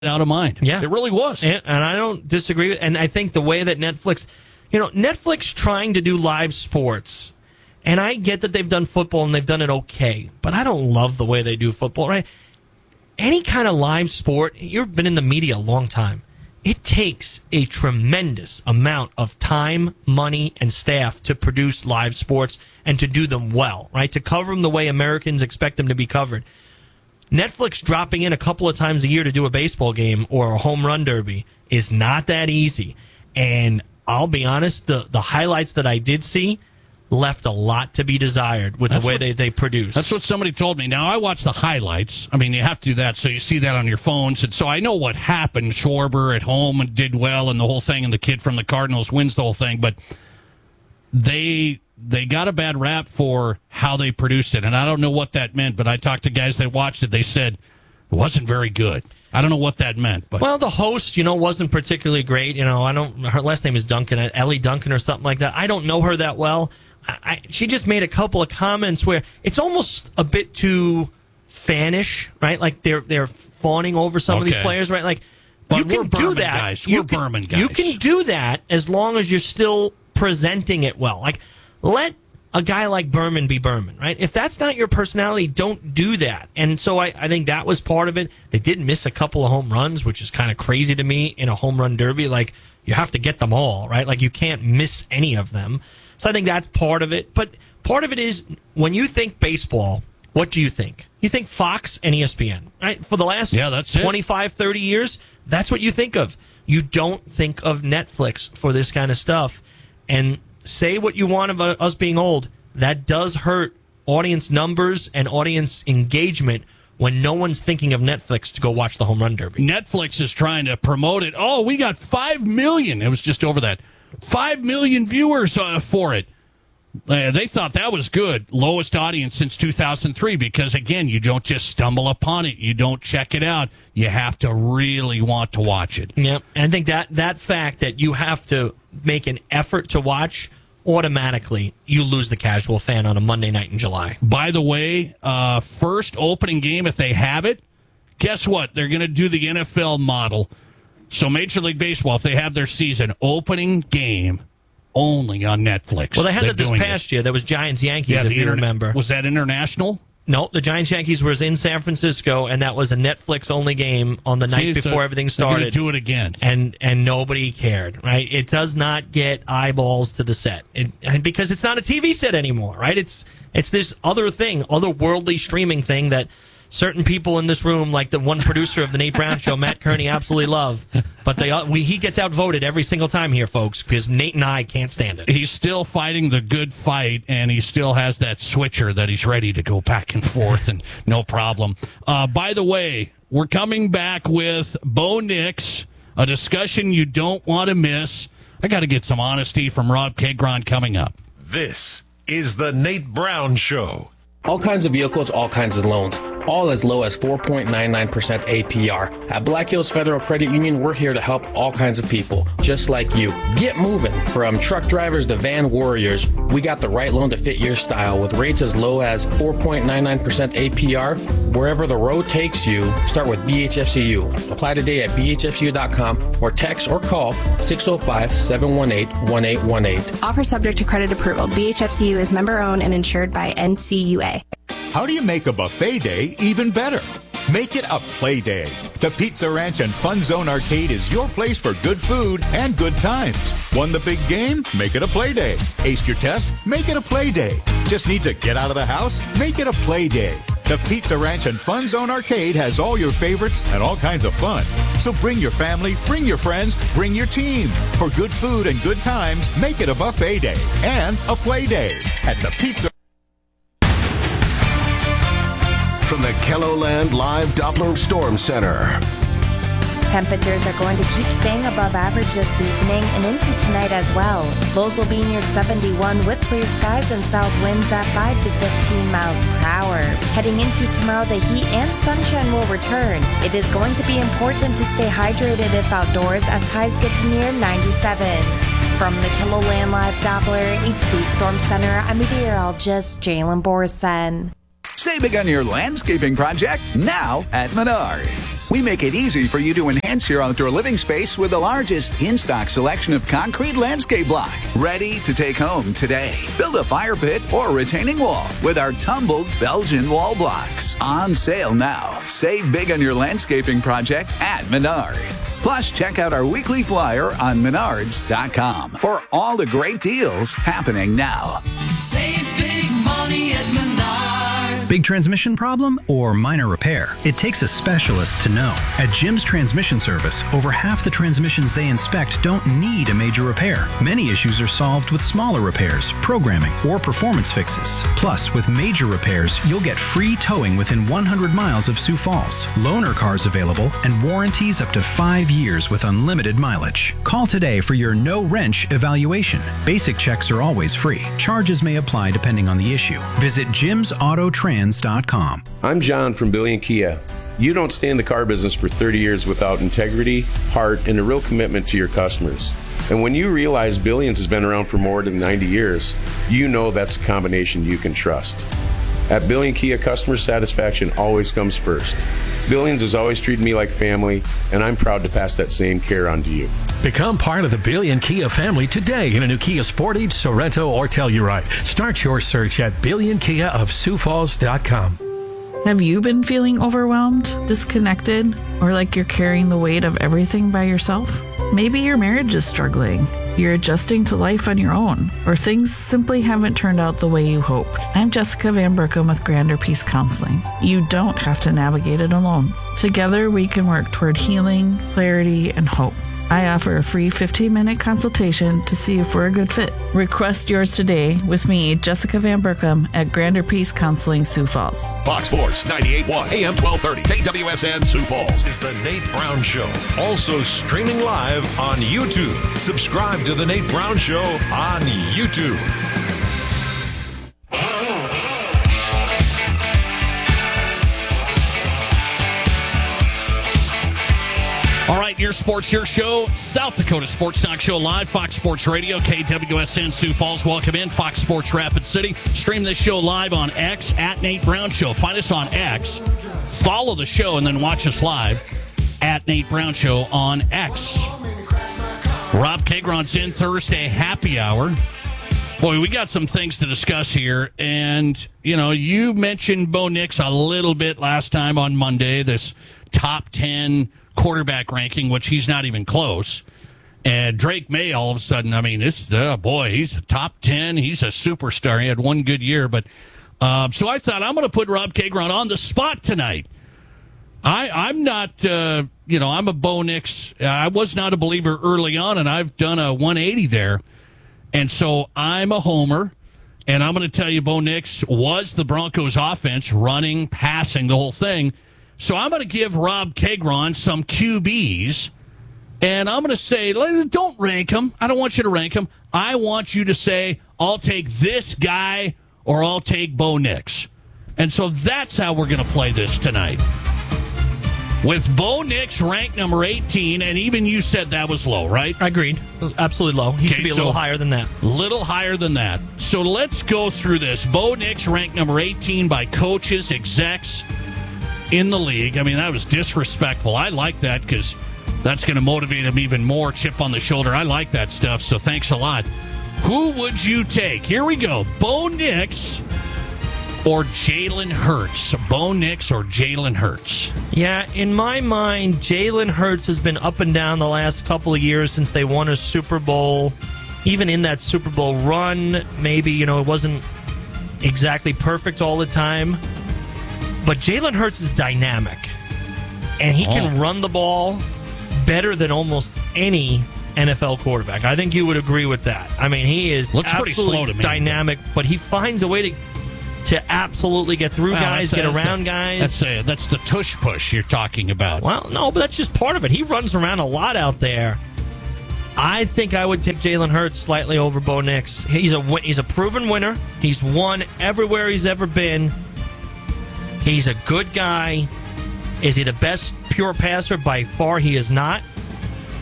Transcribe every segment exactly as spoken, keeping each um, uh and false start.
out of mind. Yeah. It really was. And, and I don't disagree. And I think the way that Netflix, you know, Netflix trying to do live sports, and I get that they've done football and they've done it okay, but I don't love the way they do football, right? Any kind of live sport, you've been in the media a long time. It takes a tremendous amount of time, money, and staff to produce live sports and to do them well, right? To cover them the way Americans expect them to be covered. Netflix dropping in a couple of times a year to do a baseball game or a home run derby is not that easy. And I'll be honest, the, the highlights that I did see left a lot to be desired with that's the way what, they, they produce. That's what somebody told me. Now, I watch the highlights. I mean, you have to do that, so you see that on your phones. And so I know what happened. Schwarber at home and did well and the whole thing, and the kid from the Cardinals wins the whole thing. But they they got a bad rap for how they produced it. And I don't know what that meant, but I talked to guys that watched it. They said it wasn't very good. I don't know what that meant. But well, the host, you know, wasn't particularly great. You know, I don't. Her last name is Duncan, Ellie Duncan or something like that. I don't know her that well. I, I, she just made a couple of comments where it's almost a bit too fanish, right? Like they're they're fawning over some okay. of these players, right? Like but you can do Berman that. Guys. You we're can, Berman guys. You can do that as long as you're still presenting it well. Like let a guy like Berman be Berman, right? If that's not your personality, don't do that. And so I, I think that was part of it. They did miss a couple of home runs, which is kind of crazy to me in a home run derby. Like you have to get them all, right? Like you can't miss any of them. So I think that's part of it. But part of it is when you think baseball, what do you think? You think Fox and E S P N, right? For the last yeah, that's twenty-five, thirty years, that's what you think of. You don't think of Netflix for this kind of stuff. And say what you want about us being old, that does hurt audience numbers and audience engagement when no one's thinking of Netflix to go watch the home run derby. Netflix is trying to promote it. Oh, we got five million. It was just over that. Five million viewers uh, for it. Uh, they thought that was good. Lowest audience since two thousand three because, again, you don't just stumble upon it. You don't check it out. You have to really want to watch it. Yeah, and I think that, that fact that you have to make an effort to watch, automatically you lose the casual fan on a Monday night in July. By the way, uh, first opening game, if they have it, guess what? They're going to do the N F L model. So Major League Baseball, if they have their season opening game only on Netflix. Well, they had They're that this past it. year. There was Giants-Yankees, yeah, if you interna- remember. Was that international? No, the Giants-Yankees was in San Francisco, and that was a Netflix-only game on the night See, before so everything started. They're going to do it again. And and nobody cared, right? It does not get eyeballs to the set. It, and because it's not a T V set anymore, right? It's it's this other thing, otherworldly streaming thing that certain people in this room, like the one producer of the Nate Brown Show, Matt Kearney, absolutely love. But they we, he gets outvoted every single time here, folks, because Nate and I can't stand it. He's still fighting the good fight, and he still has that switcher that he's ready to go back and forth, and no problem. Uh, by the way, we're coming back with Bo Nix, a discussion you don't want to miss. I got to get some honesty from Rob Kegron coming up. This is the Nate Brown Show. All kinds of vehicles, all kinds of loans, all as low as four point nine nine percent A P R. At Black Hills Federal Credit Union, we're here to help all kinds of people, just like you. Get moving. From truck drivers to van warriors, we got the right loan to fit your style with rates as low as four point nine nine percent A P R. Wherever the road takes you, start with B H F C U. Apply today at B H F C U dot com or text or call six oh five, seven one eight, one eight one eight. Offer subject to credit approval. B H F C U is member owned and insured by N C U A. How do you make a buffet day even better? Make it a play day. The Pizza Ranch and Fun Zone Arcade is your place for good food and good times. Won the big game? Make it a play day. Aced your test? Make it a play day. Just need to get out of the house? Make it a play day. The Pizza Ranch and Fun Zone Arcade has all your favorites and all kinds of fun. So bring your family, bring your friends, bring your team. For good food and good times, make it a buffet day and a play day at the Pizza. From the KELOLAND Live Doppler Storm Center. Temperatures are going to keep staying above average this evening and into tonight as well. Lows will be near seventy-one with clear skies and south winds at five to fifteen miles per hour. Heading into tomorrow, the heat and sunshine will return. It is going to be important to stay hydrated if outdoors as highs get to near ninety-seven. From the KELOLAND Live Doppler H D Storm Center, I'm meteorologist Jalen Borson. Save big on your landscaping project now at Menards. We make it easy for you to enhance your outdoor living space with the largest in-stock selection of concrete landscape block. Ready to take home today. Build a fire pit or retaining wall with our tumbled Belgian wall blocks. On sale now. Save big on your landscaping project at Menards. Plus, check out our weekly flyer on menards dot com for all the great deals happening now. Save big money at Menards. Big transmission problem or minor repair? It takes a specialist to know. At Jim's Transmission Service, over half the transmissions they inspect don't need a major repair. Many issues are solved with smaller repairs, programming, or performance fixes. Plus, with major repairs, you'll get free towing within one hundred miles of Sioux Falls, loaner cars available, and warranties up to five years with unlimited mileage. Call today for your no-wrench evaluation. Basic checks are always free. Charges may apply depending on the issue. Visit jims auto trans dot com. I'm John from Billion Kia. You don't stay in the car business for thirty years without integrity, heart, and a real commitment to your customers. And when you realize Billions has been around for more than ninety years, you know that's a combination you can trust. At Billion Kia, customer satisfaction always comes first. Billions has always treated me like family, and I'm proud to pass that same care on to you. Become part of the Billion Kia family today in a new Kia Sportage, Sorento, or Telluride. Start your search at billion kia of sioux falls dot com. Have you been feeling overwhelmed, disconnected, or like you're carrying the weight of everything by yourself? Maybe your marriage is struggling. You're adjusting to life on your own, or things simply haven't turned out the way you hoped. I'm Jessica Van Brookham with Grander Peace Counseling. You don't have to navigate it alone. Together, we can work toward healing, clarity, and hope. I offer a free fifteen-minute consultation to see if we're a good fit. Request yours today with me, Jessica Van Brookham, at Grander Peace Counseling, Sioux Falls. Fox Sports ninety-eight point one, A M twelve thirty, K W S N Sioux Falls is the Nate Brown Show. Also streaming live on YouTube. Subscribe to the Nate Brown Show on YouTube. All right, your sports, your show, South Dakota Sports Talk Show live, Fox Sports Radio, K W S N Sioux Falls. Welcome in, Fox Sports Rapid City. Stream this show live on X, at Nate Brown Show. Find us on X, follow the show, and then watch us live at Nate Brown Show on X. Rob Kagron's in Thursday happy hour. Boy, we got some things to discuss here. And, you know, you mentioned Bo Nix a little bit last time on Monday, this top ten quarterback ranking, which he's not even close. And Drake May, all of a sudden, I mean, this, uh, boy, he's a top ten. He's a superstar. He had one good year. But uh, so I thought I'm going to put Rob Kagron on the spot tonight. I, I'm not, uh, you know, I'm a Bo Nix. I was not a believer early on, and I've done a one eighty there. And so I'm a homer, and I'm going to tell you Bo Nix was the Broncos' offense, running, passing, the whole thing. So I'm going to give Rob Kagron some Q Bs, and I'm going to say, don't rank him. I don't want you to rank him. I want you to say, I'll take this guy or I'll take Bo Nix. And so that's how we're going to play this tonight. With Bo Nix ranked number eighteen, and even you said that was low, right? I agreed. Absolutely low. He Okay, should be a so little higher than that. Little higher than that. So let's go through this. Bo Nix ranked number eighteen by coaches, execs in the league. I mean, that was disrespectful. I like that because that's going to motivate him even more. Chip on the shoulder. I like that stuff, so thanks a lot. Who would you take? Here we go. Bo Nix or Jalen Hurts? Bo Nix or Jalen Hurts? Yeah, in my mind, Jalen Hurts has been up and down the last couple of years since they won a Super Bowl. Even in that Super Bowl run, maybe, you know, it wasn't exactly perfect all the time. But Jalen Hurts is dynamic. And he can Oh. run the ball better than almost any N F L quarterback. I think you would agree with that. I mean, he is Looks pretty absolutely slow to me. dynamic, but he finds a way to to absolutely get through Well, guys, that's get a- that's around a- guys. That's a, that's the tush push you're talking about. Well, no, but that's just part of it. He runs around a lot out there. I think I would take Jalen Hurts slightly over Bo Nix. He's a win- he's a proven winner. He's won everywhere he's ever been. He's a good guy. Is he the best pure passer? By far, he is not.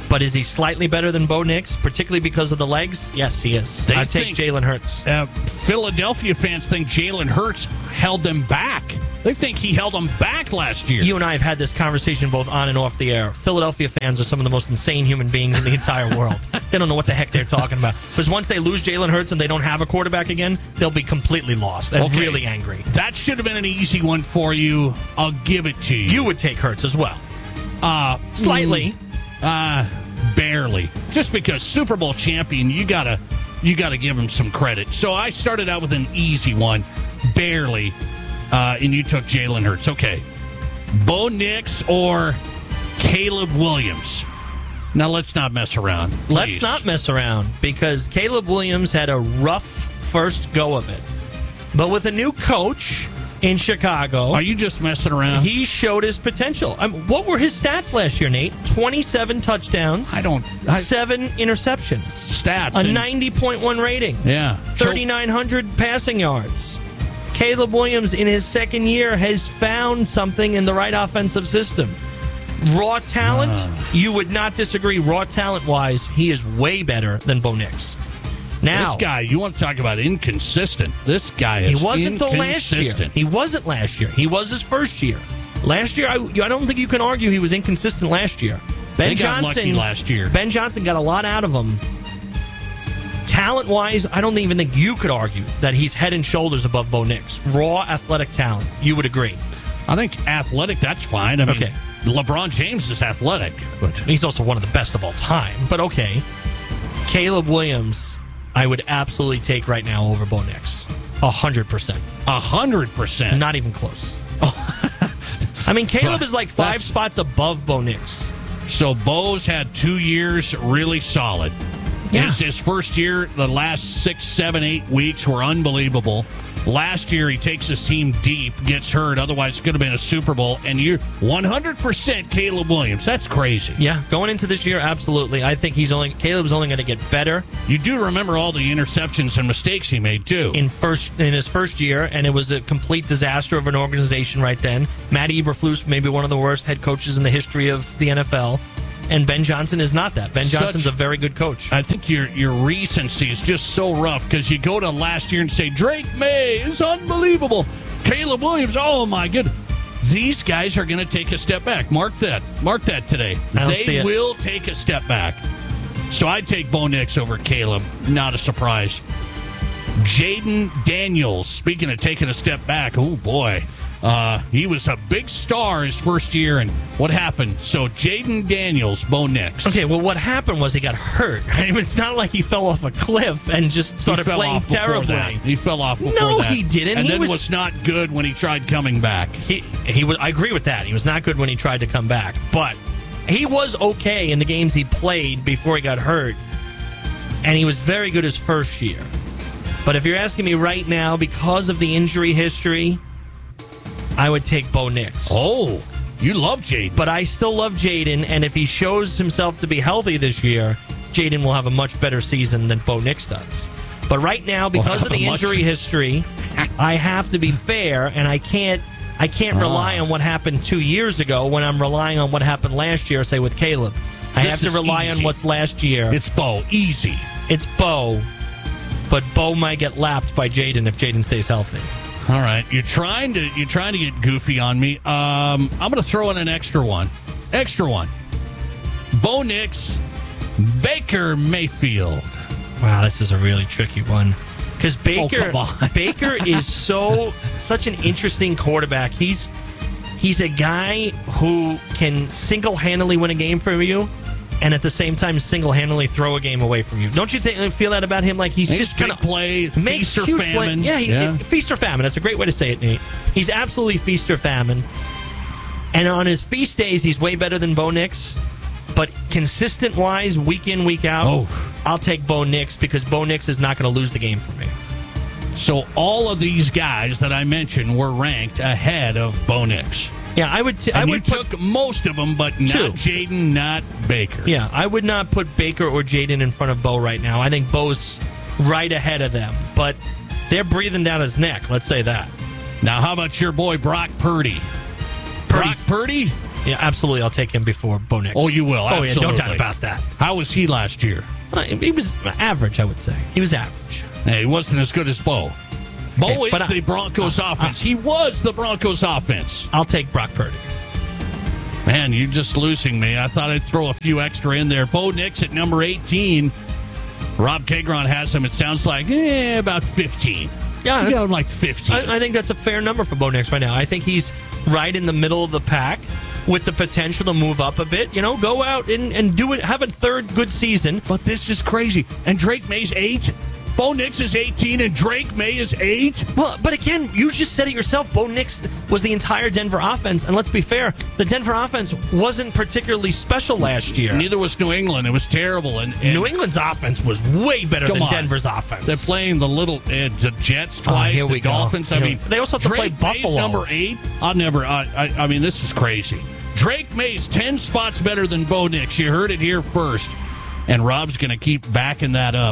But is he slightly better than Bo Nix, particularly because of the legs? Yes, he is. They I take think- Jalen Hurts. Uh, Philadelphia fans think Jalen Hurts held them back. They think he held them back last year. You and I have had this conversation both on and off the air. Philadelphia fans are some of the most insane human beings in the entire world. They don't know what the heck they're talking about. Because once they lose Jalen Hurts and they don't have a quarterback again, they'll be completely lost and Okay. really angry. That should have been an easy one for you. I'll give it to you. You would take Hurts as well. Uh, Slightly. Uh, barely. Just because Super Bowl champion, you gotta you gotta give him some credit. So I started out with an easy one, barely, uh, and you took Jalen Hurts. Okay. Bo Nix or Caleb Williams? Now let's not mess around. Please. Let's not mess around because Caleb Williams had a rough first go of it. But with a new coach in Chicago, Are you just messing around? he showed his potential. I mean, what were his stats last year, Nate? twenty-seven touchdowns. I don't. I, seven interceptions. Stats. A and- ninety point one rating. Yeah. So- thirty-nine hundred passing yards. Caleb Williams, in his second year, has found something in the right offensive system. Raw talent, Uh. you would not disagree. Raw talent-wise, he is way better than Bo Nix. Now, this guy, you want to talk about inconsistent? This guy is he wasn't the last year. inconsistent. He wasn't last year. He was his first year. Last year, I, I don't think you can argue he was inconsistent last year. Ben They got Johnson lucky last year. Ben Johnson got a lot out of him. Talent-wise, I don't even think you could argue that he's head and shoulders above Bo Nix. Raw athletic talent. You would agree. I think athletic, that's fine. I mean, Okay. LeBron James is athletic, but He's also one of the best of all time. But okay. Caleb Williams, I would absolutely take right now over Bo Nix. A hundred percent. a hundred percent. Not even close. I mean, Caleb is like five That's- spots above Bo Nix. So Bo's had two years really solid. Yeah. His, his first year, the last six, seven, eight weeks were unbelievable. Last year, he takes his team deep, gets hurt. Otherwise, it could have been a Super Bowl. And you're one hundred percent Caleb Williams. That's crazy. Yeah, going into this year, absolutely. I think he's only Caleb's only going to get better You do remember all the interceptions and mistakes he made, too. in first in his first year, and it was a complete disaster of an organization right then. Matt Eberflus, maybe one of the worst head coaches in the history of the N F L, and Ben Johnson is not that. Ben Such- Johnson's a very good coach. I think your your recency is just so rough because you go to last year and say Drake May is unbelievable, Caleb Williams, oh my good. These guys are going to take a step back. Mark that. Mark that today. I don't They see it. will take a step back. So I'd take Bo Nix over Caleb. Not a surprise. Jaden Daniels. Speaking of taking a step back, oh boy. Uh, he was a big star his first year, and what happened? So Jaden Daniels, Bo Nix. Okay, well, what happened was he got hurt. I mean, it's not like he fell off a cliff and just started he fell playing off before terribly. that. He fell off before No, that. he didn't. And He then was- was not good when he tried coming back. He he was. I agree with that. He was not good when he tried to come back, but he was okay in the games he played before he got hurt, and he was very good his first year. But if you're asking me right now, because of the injury history, I would take Bo Nix. Oh, you love Jaden. But I still love Jaden, and if he shows himself to be healthy this year, Jaden will have a much better season than Bo Nix does. But right now, because of have the a much- injury history, I have to be fair, and I can't I can't Ah. rely on what happened two years ago when I'm relying on what happened last year, say with Caleb. I This have to is rely easy. on what's last year. It's Bo. Easy. It's Bo, but Bo might get lapped by Jaden if Jaden stays healthy. All right, you're trying to you're trying to get goofy on me. Um, I'm going to throw in an extra one, extra one. Bo Nix, Baker Mayfield. Wow, this is a really tricky one. Because Baker, come on. Baker is so such an interesting quarterback. He's he's a guy who can single-handedly win a game for you, and at the same time single-handedly throw a game away from you. Don't you think feel that about him? Like he's Makes just kind big of plays, makes feast or huge play- famine. Yeah, he, Yeah. it- feast or famine. That's a great way to say it, Nate. He's absolutely feast or famine. And on his feast days, he's way better than Bo Nix. But consistent wise, week in, week out, Oh. I'll take Bo Nix because Bo Nix is not going to lose the game for me. So all of these guys that I mentioned were ranked ahead of Bo Nix. Yeah, I would. T- I And would you put, took most of them, but not Two. Jaden, not Baker. Yeah, I would not put Baker or Jaden in front of Bo right now. I think Bo's right ahead of them, but they're breathing down his neck. Let's say that. Now, how about your boy Brock Purdy? Brock Purdy, Yeah, absolutely. I'll take him before Bo Nix. Oh, you will. Oh, Absolutely. yeah, no doubt about that. How was he last year? Uh, he was average, I would say. He was average. Hey, he wasn't as good as Bo. Bo Okay, is but I- the Broncos I- I- offense. He was the Broncos offense. I'll take Brock Purdy. Man, you're just losing me. I thought I'd throw a few extra in there. Bo Nix at number eighteen. Rob Kagron has him, it sounds like, eh, about fifteen. Yeah, you got him like fifteen. I, I think that's a fair number for Bo Nix right now. I think he's right in the middle of the pack with the potential to move up a bit. You know, go out and, and do it, have a third good season. But this is crazy. And Drake May's eight. Bo Nix is eighteen and Drake May is eight. Well, but again, you just said it yourself. Bo Nix was the entire Denver offense. And let's be fair, the Denver offense wasn't particularly special last year. Neither was New England. It was terrible. And, and New England's offense was way better than on. Denver's offense. They're playing the little uh, the Jets twice, Oh, here the we go. Dolphins. I Here- mean, they also have to play Drake May's Buffalo. number eight. I'll never. I, I, I mean, this is crazy. Drake May's ten spots better than Bo Nix. You heard it here first. And Rob's going to keep backing that up.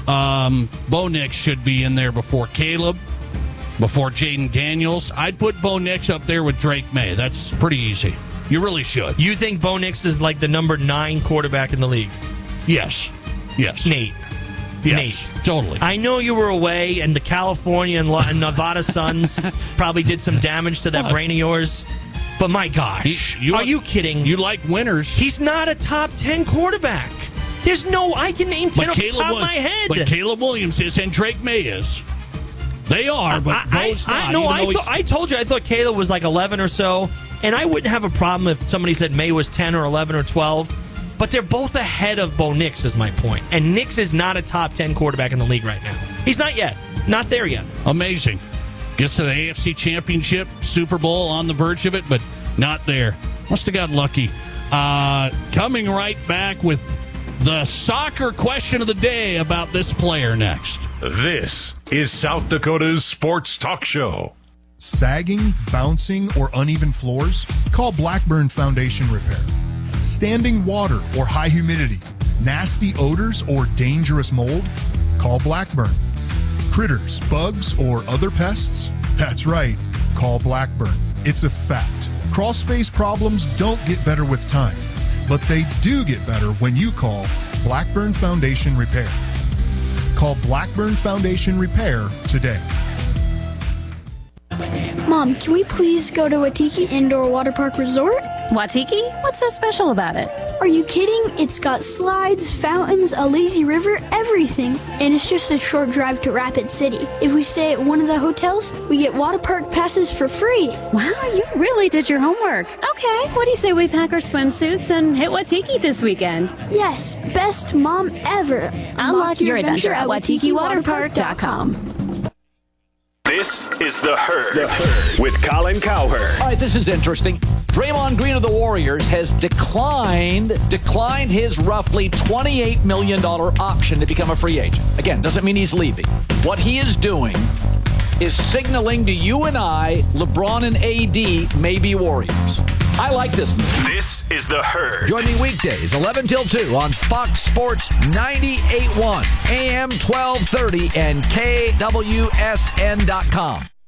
Um, Bo Nix should be in there before Caleb, before Jaden Daniels. I'd put Bo Nix up there with Drake May. That's pretty easy. You really should. You think Bo Nix is like the number nine quarterback in the league? Yes. Yes. Nate. Yes. Nate. Totally. I know you were away, and the California and, La- and Nevada Suns probably did some damage to that What? brain of yours. But my gosh, He- you- are you kidding? You like winners. He's not a top ten quarterback. There's no, I can name ten But off the Caleb, top of Wil- my head. but Caleb Williams is and Drake May is. They are, but I, Bo's I, not. I, no, even I, though th- he's- I told you I thought Caleb was like eleven or so, and I wouldn't have a problem if somebody said May was ten or eleven or twelve. But they're both ahead of Bo Nix, is my point. And Nix is not a top ten quarterback in the league right now. He's not yet. Not there yet. Amazing. Gets to the A F C Championship, Super Bowl on the verge of it, but not there. Must have got lucky. Uh, coming right back with the soccer question of the day about this player next. This is South Dakota's Sports Talk Show. Sagging, bouncing, or uneven floors? Call Blackburn Foundation Repair. Standing water or high humidity? Nasty odors or dangerous mold? Call Blackburn. Critters, bugs, or other pests? That's right, call Blackburn. It's a fact. Crawl space problems don't get better with time, but they do get better when you call Blackburn Foundation Repair. Call Blackburn Foundation Repair today. Mom, can we please go to Watiki Indoor Water Park Resort? Watiki? What's so special about it? Are you kidding? It's got slides, fountains, a lazy river, everything. And it's just a short drive to Rapid City. If we stay at one of the hotels, we get water park passes for free. Wow, you really did your homework. Okay, what do you say we pack our swimsuits and hit Watiki this weekend? Yes, best mom ever. Unlock your adventure at watiki water park dot com. This is The Herd, the Herd. with Colin Cowherd. All right, this is interesting. Draymond Green of the Warriors has declined declined his roughly twenty-eight million dollars option to become a free agent. Again, doesn't mean he's leaving. What he is doing is signaling to you and I, LeBron and A D may be Warriors. I like this move. This is The Herd. Join me weekdays, eleven till two on Fox Sports ninety-eight point one, A M twelve thirty, and K W S N dot com.